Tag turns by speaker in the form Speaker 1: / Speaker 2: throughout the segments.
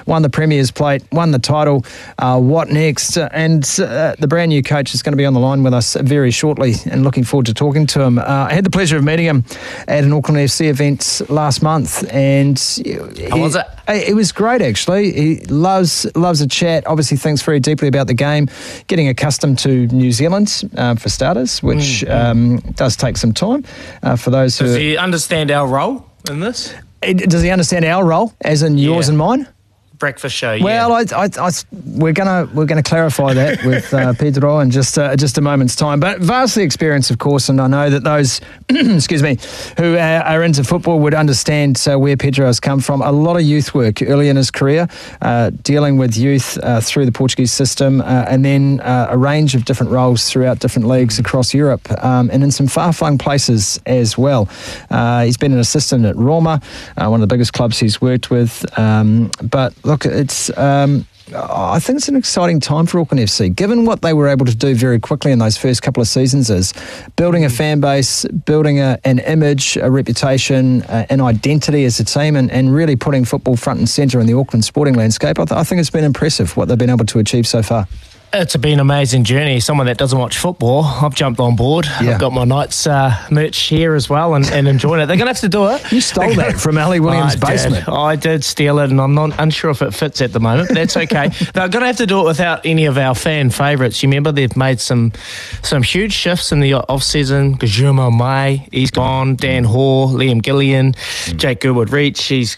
Speaker 1: won the Premier's Plate, won the title. What next? And the brand new coach is going to be on the line with us very shortly, and looking forward to talking to him. I had the pleasure of meeting him at an Auckland FC event last month, and
Speaker 2: how was it?
Speaker 1: It was great, actually. He loves a chat, obviously thinks very deeply about the game, getting accustomed to New Zealand, for starters, which does take some time for those who...
Speaker 2: Does he understand our role in this?
Speaker 1: Does he understand our role, as in yours and mine?
Speaker 2: Breakfast show, yeah.
Speaker 1: Well, we're gonna clarify that with Pedro in just a moment's time. But vastly experienced, of course, and I know that those, excuse me, who are into football would understand where Pedro has come from. A lot of youth work early in his career, dealing with youth through the Portuguese system, and then a range of different roles throughout different leagues across Europe, and in some far-flung places as well. He's been an assistant at Roma, one of the biggest clubs he's worked with, but look, it's I think it's an exciting time for Auckland FC, given what they were able to do very quickly in those first couple of seasons, is building a fan base, building an image, a reputation, an identity as a team, and really putting football front and centre in the Auckland sporting landscape. I think it's been impressive what they've been able to achieve so far.
Speaker 2: It's been an amazing journey. Someone that doesn't watch football, I've jumped on board. Yeah. I've got my Knights merch here as well and enjoying it. They're going to have to do it.
Speaker 1: You stole that from Ali Williams' basement.
Speaker 2: I did steal it, and I'm not unsure if it fits at the moment, but that's okay. They're going to have to do it without any of our fan favourites. You remember they've made some huge shifts in the off-season. Guillermo Mai, he's gone. Dan Hoare, Liam Gillian, Jake Goodwood-Reach, he's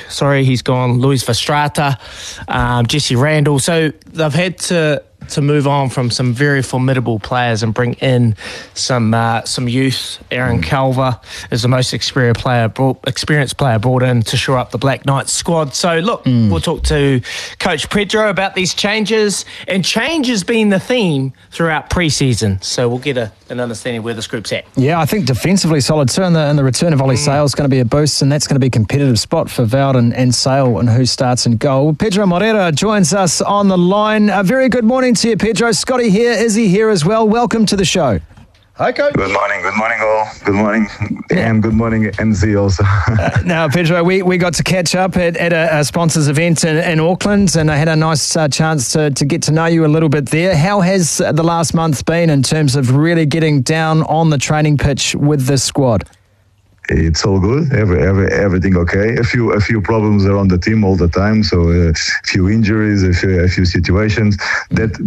Speaker 2: gone. Luis Verstrata, Jesse Randall. So they've had to move on from some very formidable players and bring in some youth. Aaron Calver is the most experienced player brought in to shore up the Black Knights squad. So look, we'll talk to Coach Pedro about these changes, and change has been the theme throughout pre-season. So we'll get an understanding where this group's at.
Speaker 1: Yeah, I think defensively solid too, and the return of Ollie Sale is going to be a boost, and that's going to be a competitive spot for Vowden and Sale and who starts in goal. Pedro Moreira joins us on the line. A very good morning to you, Pedro. Scotty here, Izzy here as well. Welcome to the show.
Speaker 3: Hi, Coach. Good morning all. Good morning, and good morning, NZ also.
Speaker 1: Now, Pedro, we got to catch up at a sponsors event in Auckland, and I had a nice chance to get to know you a little bit there. How has the last month been in terms of really getting down on the training pitch with this squad?
Speaker 3: It's all good. Everything okay. A few problems around the team all the time. So a few injuries, a few situations. That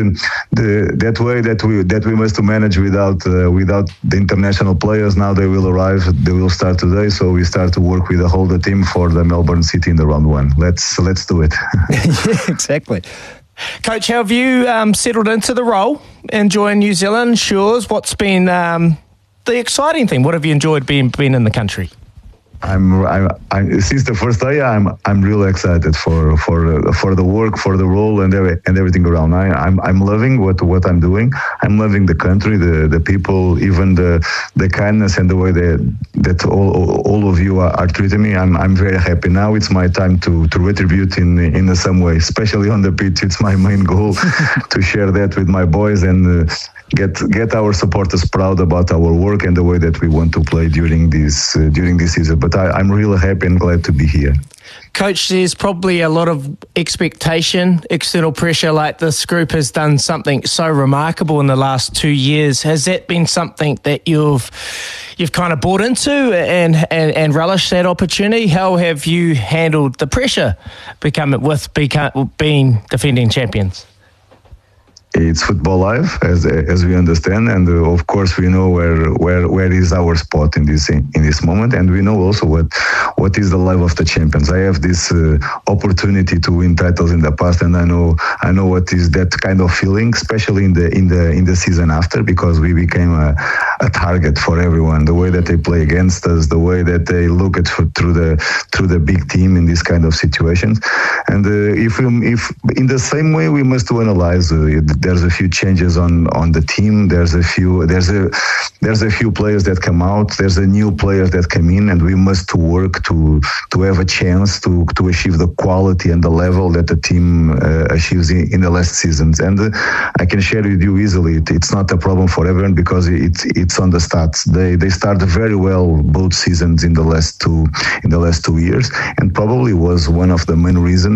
Speaker 3: way that we must manage without the international players. Now they will arrive. They will start today. So we start to work with the team for the Melbourne City in the round one. Let's do it.
Speaker 1: Yeah, exactly.
Speaker 2: Coach, how have you settled into the role? Enjoying New Zealand? Shores? What's been the exciting thing? What have you enjoyed being in the country?
Speaker 3: I'm since the first day. I'm really excited for the work, for the role, and everything around. I'm loving what I'm doing. I'm loving the country, the people, even the kindness and the way that all of you are treating me. I'm very happy. Now it's my time to retribute in some way, especially on the pitch. It's my main goal to share that with my boys and get our supporters proud about our work and the way that we want to play during this season. But I'm really happy and glad to be here.
Speaker 2: Coach, there's probably a lot of expectation, external pressure, like this group has done something so remarkable in the last 2 years. Has that been something that you've kind of bought into and relished that opportunity? How have you handled the pressure being defending champions?
Speaker 3: It's football life, as we understand, and of course we know where is our spot in this moment, and we know also what is the life of the champions. I have this opportunity to win titles in the past, and I know what is that kind of feeling, especially in the season after, because we became a target for everyone. The way that they play against us, the way that they look at through the big team in these kind of situations, and if in the same way we must analyze. There's a few changes on the team. There's a few players that come out. There's a new players that come in, and we must work to have a chance to achieve the quality and the level that the team achieves in the last seasons. And I can share with you easily. It's not a problem for everyone because it's on the stats. They started very well both seasons in the last 2 years, and probably was one of the main reasons